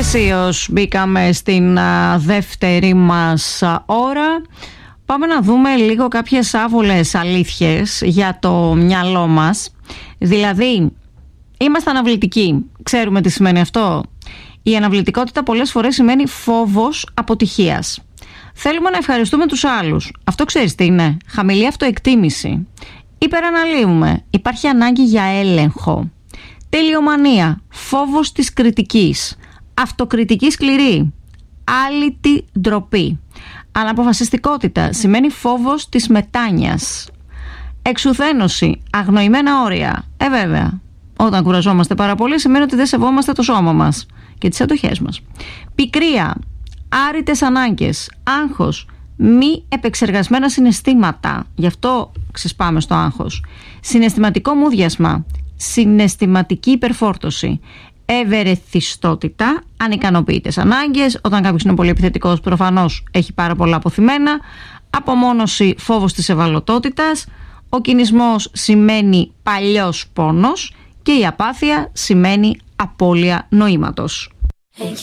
Αισίως μπήκαμε στην δεύτερη μας ώρα. Πάμε να δούμε λίγο κάποιες άβολες αλήθειες για το μυαλό μας. Δηλαδή, είμαστε αναβλητικοί. Ξέρουμε τι σημαίνει αυτό? Η αναβλητικότητα πολλές φορές σημαίνει φόβος αποτυχίας. Θέλουμε να ευχαριστούμε τους άλλους. Αυτό ξέρεις τι είναι? Χαμηλή αυτοεκτίμηση. Υπεραναλύουμε. Υπάρχει ανάγκη για έλεγχο. Τελειομανία. Φόβος της κριτικής. Αυτοκριτική σκληρή. Άλυτη ντροπή. Αναποφασιστικότητα σημαίνει φόβος της μετάνοιας. Εξουθένωση. Αγνοημένα όρια. Βέβαια. Όταν κουραζόμαστε πάρα πολύ σημαίνει ότι δεν σεβόμαστε το σώμα μας και τις αντοχές μας. Πικρία. Άρρητες ανάγκες. Άγχος. Μη επεξεργασμένα συναισθήματα. Γι' αυτό ξεσπάμε στο άγχος. Συναισθηματικό μούδιασμα. Συναισθηματική υπερφόρτωση. Ευερεθιστότητα. Ανικανοποιητές ανάγκες. Όταν κάποιος είναι πολύ επιθετικός, προφανώς έχει πάρα πολλά αποθυμένα. Απομόνωση. Φόβος της ευαλωτότητας. Ο κινησμός σημαίνει παλιός πόνος. Και η απάθεια σημαίνει απώλεια νοήματος. Hey